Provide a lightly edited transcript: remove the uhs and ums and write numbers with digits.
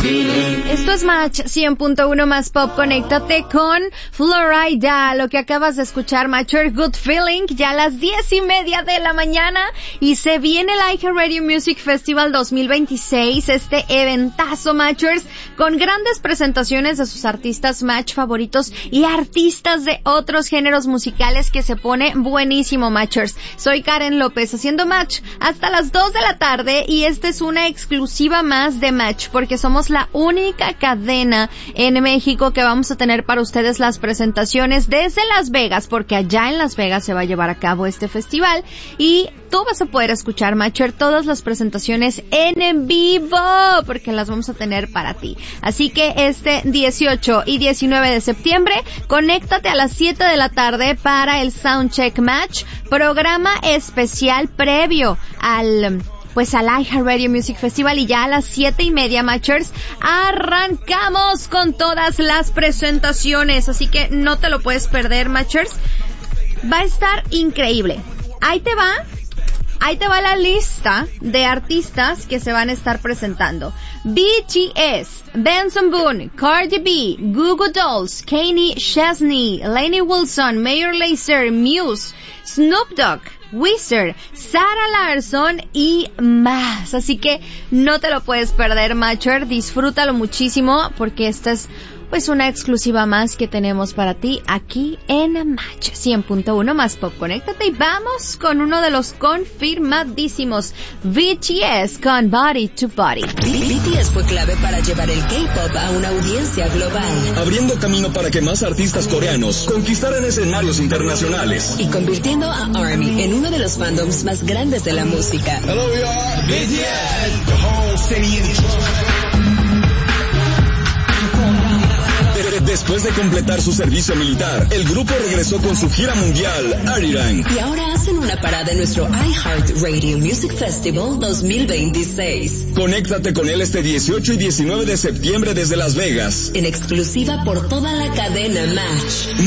Esto es Match 100.1 más pop. Conéctate con Florida. Lo que acabas de escuchar, Matcher, Good Feeling, ya a las 10:30 de la mañana. Y se viene el iHeartRadio Music Festival 2026, este eventazo, Matchers, con grandes presentaciones de sus artistas Match favoritos y artistas de otros géneros musicales, que se pone buenísimo, Matchers. Soy Karen López haciendo Match hasta las 2 de la tarde y esta es una exclusiva más de Match, porque somos la única cadena en México que vamos a tener para ustedes las presentaciones desde Las Vegas, porque allá en Las Vegas se va a llevar a cabo este festival y tú vas a poder escuchar, Matcher, todas las presentaciones en vivo, porque las vamos a tener para ti. Así que este 18 y 19 de septiembre, conéctate a las 7 de la tarde para el Soundcheck Match, programa especial previo al iHeartRadio Music Festival, y ya a las 7:30, Matchers, arrancamos con todas las presentaciones, así que no te lo puedes perder, Matchers. Va a estar increíble. Ahí te va la lista de artistas que se van a estar presentando. BTS, Benson Boone, Cardi B, Goo Goo Dolls, Kanye Chesney, Lainey Wilson, Mayor Lazer, Muse, Snoop Dogg, Wizard, Sarah Larson y más. Así que no te lo puedes perder, Matcher. Disfrútalo muchísimo, porque esta es una exclusiva más que tenemos para ti aquí en Match 100.1 más pop. Conéctate y vamos con uno de los confirmadísimos, BTS con Body to Body. BTS fue clave para llevar el K-pop a una audiencia global, abriendo camino para que más artistas coreanos conquistaran escenarios internacionales y convirtiendo a ARMY en uno de los fandoms más grandes de la música. Hello, we are BTS. The whole city Después de completar su servicio militar, el grupo regresó con su gira mundial, Arirang. Y ahora hacen una parada en nuestro iHeartRadio Music Festival 2026. Conéctate con él este 18 y 19 de septiembre desde Las Vegas. En exclusiva por toda la cadena Match.